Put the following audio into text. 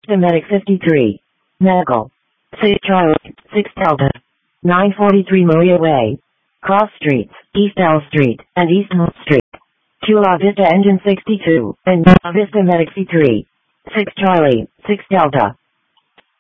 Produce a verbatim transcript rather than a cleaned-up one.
Medic fifty-three. Medical. six Charlie, six Delta. nine forty-three Maria Way. Cross Streets, East L Street, and East North Street. Chula Vista Engine sixty-two, and Chula Vista Medic C three. six Charlie, six Delta.